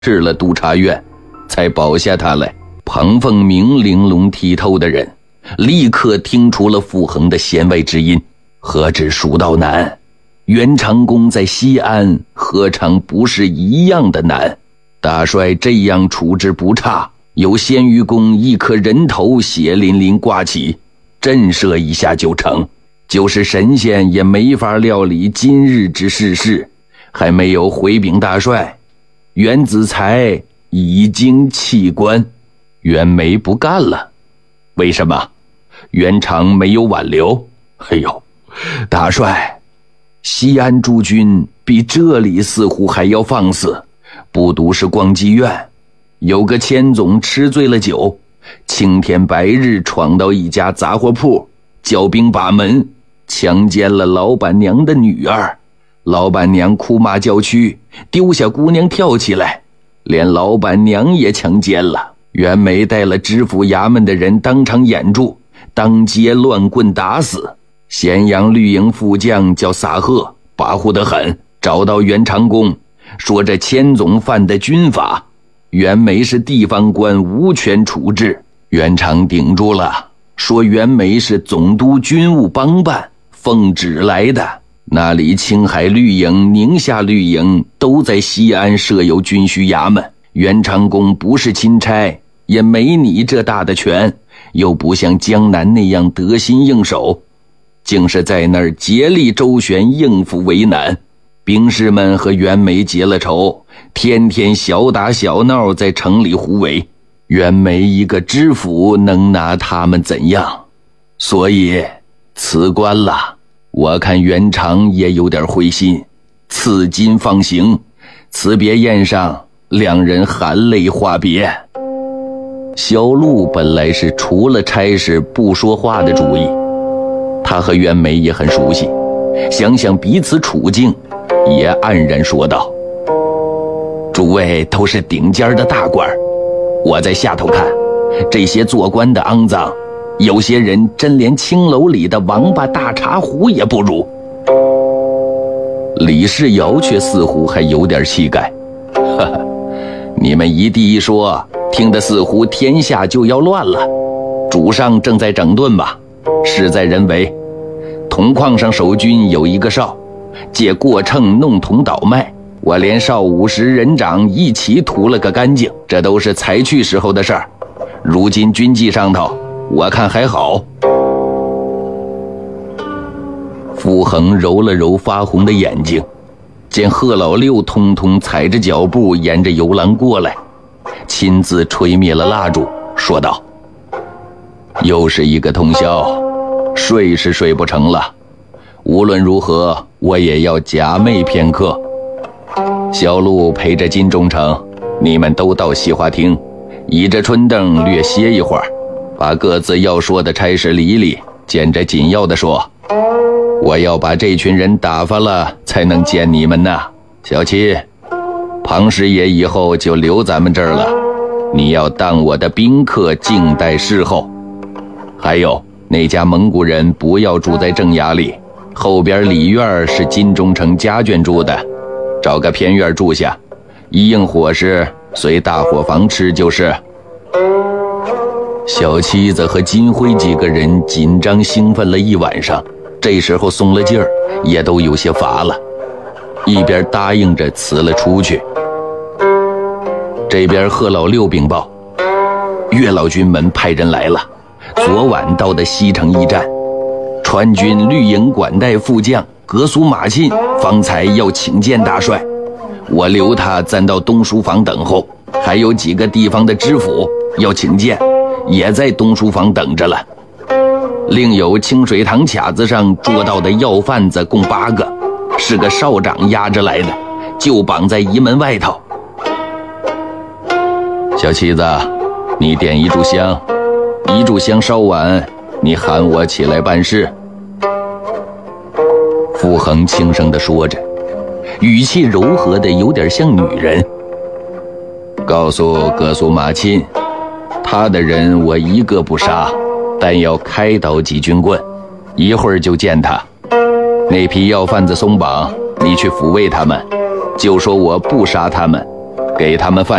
至了督察院，才保下他来。彭凤鸣玲珑剔透的人，立刻听出了傅恒的弦外之音。何止蜀道难，袁长公在西安何尝不是一样的难？大帅这样处置不差，有鲜于公一颗人头血淋淋挂起，震慑一下就成。就是神仙也没法料理今日之世事。还没有回禀大帅，袁子才已经弃官，袁枚不干了。为什么？袁长没有挽留。哎呦，大帅，西安诸军比这里似乎还要放肆。不独是光妓院，有个千总吃醉了酒，青天白日闯到一家杂货铺，叫兵把门，强奸了老板娘的女儿。老板娘哭骂叫屈，丢下姑娘跳起来，连老板娘也强奸了。袁枚带了知府衙门的人当场掩住，当街乱棍打死。咸阳绿营副将叫撒赫，跋扈得很，找到袁长公，说这千总犯的军法，袁枚是地方官，无权处置。袁长顶住了，说袁枚是总督军务帮办，奉旨来的。那里青海绿营、宁夏绿营都在西安设有军需衙门，袁长公不是钦差，也没你这大的权，又不像江南那样得心应手，竟是在那儿竭力周旋，应付为难。兵士们和袁枚结了仇，天天小打小闹，在城里胡为。袁枚一个知府能拿他们怎样？所以辞官了。我看袁长也有点灰心，赐金放行。辞别宴上，两人含泪话别。萧路本来是除了差事不说话的主意，他和袁枚也很熟悉，想想彼此处境，也黯然说道：诸位都是顶尖的大官，我在下头看，这些做官的肮脏，有些人真连青楼里的王八大茶壶也不如。李世尧却似乎还有点气概，呵呵，你们一地一说，听得似乎天下就要乱了。主上正在整顿吧，事在人为。铜矿上守军有一个哨，借过秤弄铜倒卖，我连哨50人长一起屠了个干净，这都是才去时候的事儿。如今军纪上头，我看还好。傅恒揉了揉发红的眼睛，见贺老六通通踩着脚步沿着游廊过来，亲自吹灭了蜡烛，说道：又是一个通宵，睡是睡不成了，无论如何我也要假寐片刻。小路陪着金忠诚，你们都到戏花厅，倚着春凳略歇一会儿，把各自要说的差事理理，捡着紧要的说。我要把这群人打发了，才能见你们呢。小七，庞师爷以后就留咱们这儿了，你要当我的宾客，静待侍候。还有那家蒙古人不要住在正衙里，后边里院是金忠诚家眷住的，找个偏院住下，一应伙食随大伙房吃就是。小七子和金辉几个人紧张兴奋了一晚上，这时候松了劲儿，也都有些乏了，一边答应着辞了出去。这边贺老六禀报，岳老军门派人来了，昨晚到的西城驿站，川军绿营管带副将格苏马沁方才要请见大帅，我留他暂到东书房等候，还有几个地方的知府要请见，也在东书房等着了。另有清水塘卡子上捉到的要贩子共8个，是个少长押着来的，就绑在仪门外头。小七子，你点一炷香，一炷香烧完，你喊我起来办事。傅恒轻声地说着，语气柔和的有点像女人。告诉格苏马沁，他的人我一个不杀，但要开导几军棍，一会儿就见他。那批要贩子松绑，你去抚慰他们，就说我不杀他们， 给他们饭